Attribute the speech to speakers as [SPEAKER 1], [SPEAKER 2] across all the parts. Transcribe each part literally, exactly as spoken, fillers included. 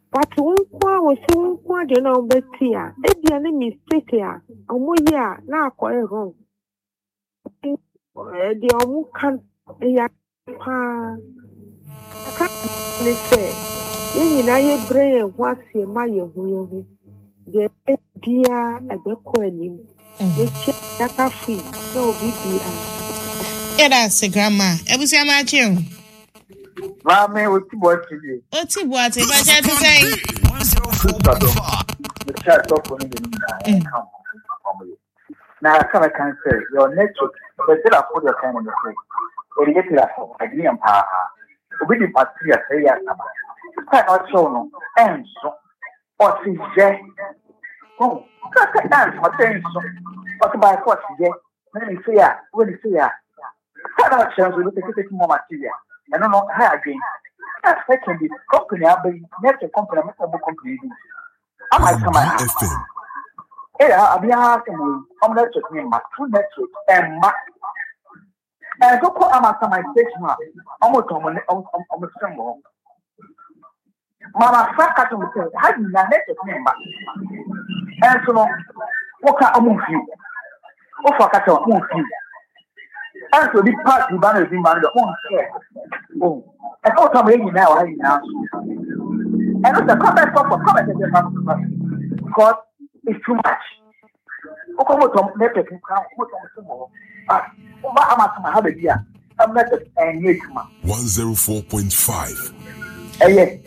[SPEAKER 1] But one qua was one qua, you know, Betty, a enemy mistake, a more year, now quite wrong. The omu can ya pa. I can't say, you know, your brain what's your my who the dear at the coin. You check that coffee, no big deal.
[SPEAKER 2] Yeah, that's a grandma. I was your matching.
[SPEAKER 3] Mammy, what's what to do?
[SPEAKER 2] What's it? What's it? What's it to say?
[SPEAKER 3] The chat up on the now, I can say your network, but still I put your time on the plate. Or you get it at a million power. We did not see a say yes. Quite not so no. And so, or see, Jay. Oh, that's what things. What about what she get? Let me see ya. What do you see ya? Quite not chance we look at it more material. I don't know how again. That's second the company I've been next company, I'm a company. I might come out. Yeah, I'll be asking you. I'm not just me, my two networks and my. And so, I'm at my station. I'm going to I'm a symbol. Mama, Frank, how do you not let it remember? And so, what can I move you? What for I can move you? And so, the party banner is in my own share. Oh, and all come in now, I now. And the comment for comment because it's too much. Come on, let it come. But I'm at my habit here. I'm not and yet,
[SPEAKER 4] one zero four point five.
[SPEAKER 3] Yes.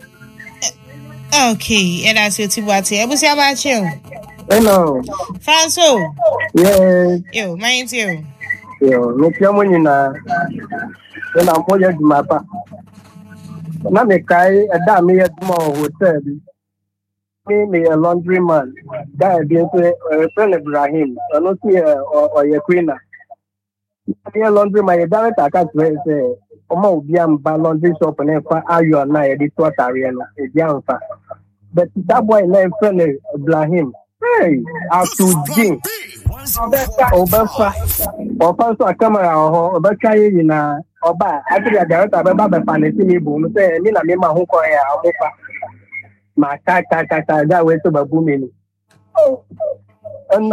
[SPEAKER 2] Okay, and that's your Tibati. I was here about you.
[SPEAKER 5] Hello.
[SPEAKER 2] Franco.
[SPEAKER 5] Yes.
[SPEAKER 2] You, mind you.
[SPEAKER 5] Yo, look, you're winning now. When I'm for your mapper. Now, me cry a damn me at more hotel. Me, me a laundry man. That being a friend of Ibrahim. I don't see or your queen. Me a laundry man, direct I can't say. Omo Biam laundry shop and then are you and I this what Ariano, a young fa. But that boy named friend of Ibrahim. Hey, after Jim. Obafa. Obafa a camera or Obaka in a Oba. Actually, I got a Baba Panesi boom. Say, Mina Mima Hokoya, Oba. My kaka kaka that way to Babumini. Oh, and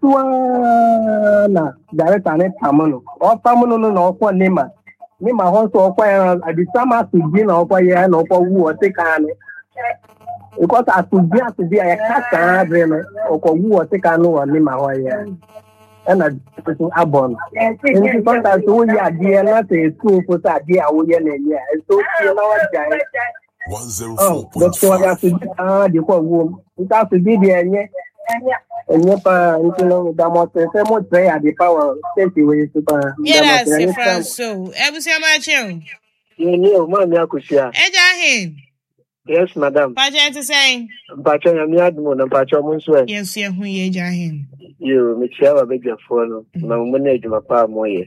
[SPEAKER 5] Namusua direct and Tamono. Or Tamono no for Nima. Nima also acquire at the summer to Jin or for Yan or for who or take on it. Because I could be to be a cat or for who or take on or Nima. And a person abon. And sometimes we are dear not a school for that dear William and yeah, so you know what guy.
[SPEAKER 4] One zero four point
[SPEAKER 5] five. Oh, that's ah, the poor woman. It has to be there, yeah. And yep, you know, the most famous prayer, the power, safety way to.
[SPEAKER 2] Yes, Franco. Ever see my children?
[SPEAKER 5] You know, Mamma Kusia.
[SPEAKER 2] Ejahin.
[SPEAKER 5] Yes, madam.
[SPEAKER 2] Pacha to say.
[SPEAKER 5] Pacha, I'm not more than Pacha Monsway.
[SPEAKER 2] Yes, you're who ye Jahin.
[SPEAKER 5] You, Michelle, beg your phone. My money to my pa moye.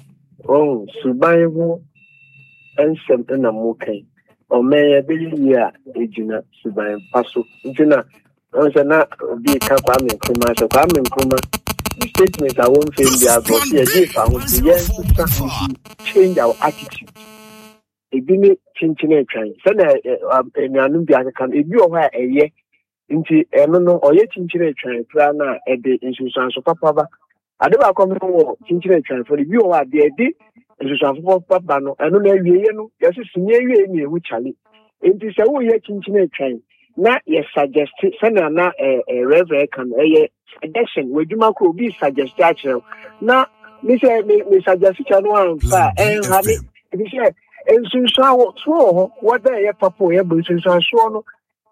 [SPEAKER 5] Oh, Subayu and something I'm okay. Or may I be here, Ejina, Subayan Paso, Juna. I said, not be a camp, I'm in Kuma, so I'm in Kuma. Statements I won't feel the advocacy. If I want to yes, change our attitude. It didn't change any train. Send a Nanubia can if you are a year into a no or yet change a train, Prana at the institution of Papa. I never come home, change a train for the view of the idea. Institution of Papa, and only you know, yes, it's near you, which I it is a way changing a train. Not yes, suggest send a reverend can a suggestion. Would you could be suggested? Now, Miss Miss suggestion one far and have it. If you said, and soon so what they are papa, but since I saw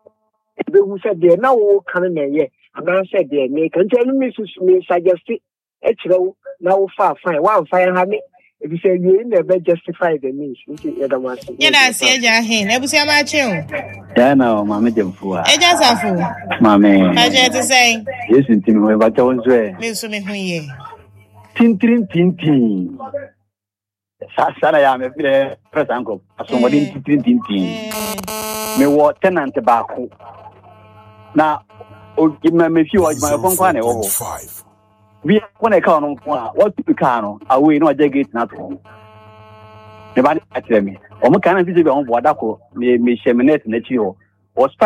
[SPEAKER 5] who said they're now coming a year. And I said, they make and tell Missus Me suggested, actually, now far fine, one fire honey. If you say you never justify the means, you don't want to.
[SPEAKER 2] Yeah, that's it, Jahin. Ever see my children?
[SPEAKER 6] Yeah, no, Mamma Jemfua.
[SPEAKER 2] It does a fool.
[SPEAKER 6] Mamma,
[SPEAKER 2] Pacha to say.
[SPEAKER 6] Yes, in Tim, but I was there.
[SPEAKER 2] Miss me,
[SPEAKER 6] Tintin, Tintin. Sasana, I'm a first uncle. Somebody Tintin, Tintin. Me what tenant tobacco. Now, oh, give me a few of my own corner over five. We when I count on what to can, I will not get not home. The body at me. Or can I visit on Wadako, me, me, Sheminette, Netio, or